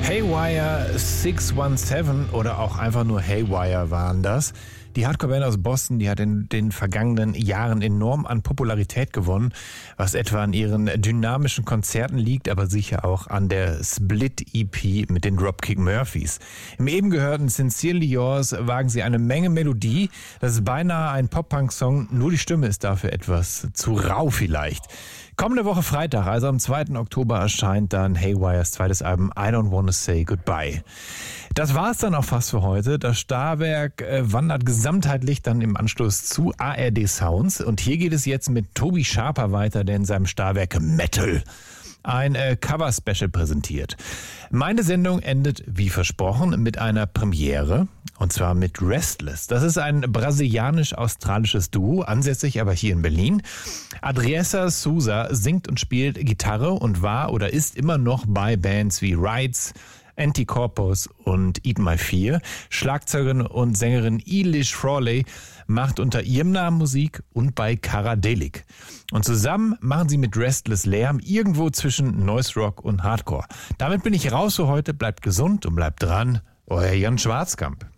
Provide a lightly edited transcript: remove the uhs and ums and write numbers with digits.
Haywire 617 oder auch einfach nur Haywire waren das. Die Hardcore-Band aus Boston, die hat in den vergangenen Jahren enorm an Popularität gewonnen, was etwa an ihren dynamischen Konzerten liegt, aber sicher auch an der Split-EP mit den Dropkick Murphys. Im eben gehörten Sincerely Yours wagen sie eine Menge Melodie. Das ist beinahe ein Pop-Punk-Song, nur die Stimme ist dafür etwas zu rau vielleicht. Kommende Woche Freitag, also am 2. Oktober, erscheint dann Haywires zweites Album I Don't Wanna Say Goodbye. Das war's dann auch fast für heute. Das Starwerk wandert gesamtheitlich dann im Anschluss zu ARD Sounds. Und hier geht es jetzt mit Tobi Schaper weiter, der in seinem Starwerk Metal ein Cover-Special präsentiert. Meine Sendung endet, wie versprochen, mit einer Premiere. Und zwar mit Restless. Das ist ein brasilianisch-australisches Duo, ansässig aber hier in Berlin. Adriessa Souza singt und spielt Gitarre und war oder ist immer noch bei Bands wie Rights, Anticorpus und Eat My Fear. Schlagzeugerin und Sängerin Eilish Frawley macht unter ihrem Namen Musik und bei Karadelic. Und zusammen machen sie mit Restless Lärm irgendwo zwischen Noise Rock und Hardcore. Damit bin ich raus für heute. Bleibt gesund und bleibt dran. Euer Jan Schwarzkamp.